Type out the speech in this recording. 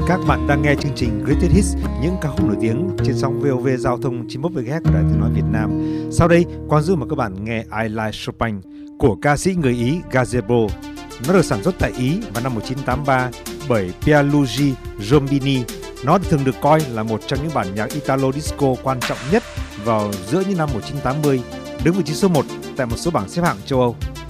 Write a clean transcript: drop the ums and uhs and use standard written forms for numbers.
Các bạn đang nghe chương trình Greatest Hits, những ca khúc nổi tiếng trên sóng VOV Giao thông 91 MHz của Đài Tiếng nói Việt Nam. Sau đây, Quang Dũng mời các bạn nghe I Like Chopin của ca sĩ người Ý Gazebo. Nó được sản xuất tại Ý vào năm 1983 bởi Pierluigi Giombini. Nó thường được coi là một trong những bản nhạc Italo Disco quan trọng nhất vào giữa những năm 1980, đứng vị trí số 1 tại một số bảng xếp hạng châu Âu.